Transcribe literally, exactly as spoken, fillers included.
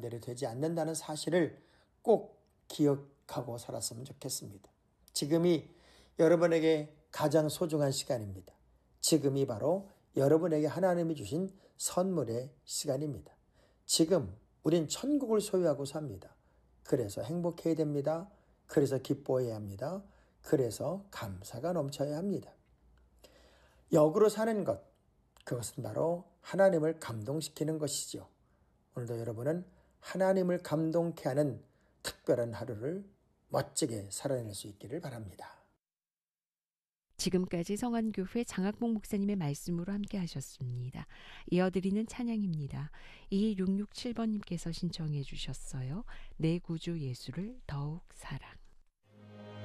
마음대로 되지 않는다는 사실을 꼭 기억하고 살았으면 좋겠습니다. 지금이 여러분에게 가장 소중한 시간입니다. 지금이 바로 여러분에게 하나님이 주신 선물의 시간입니다. 지금 우린 천국을 소유하고 삽니다. 그래서 행복해야 됩니다. 그래서 기뻐해야 합니다. 그래서 감사가 넘쳐야 합니다. 역으로 사는 것, 그것은 바로 하나님을 감동시키는 것이죠. 오늘도 여러분은 하나님을 감동케 하는 특별한 하루를 멋지게 살아낼 수 있기를 바랍니다. 지금까지 성안교회 장학봉 목사님의 말씀으로 함께 하셨습니다. 이어드리는 찬양입니다. 이육육칠 번님께서 신청해 주셨어요. 내 구주 예수를 더욱 사랑.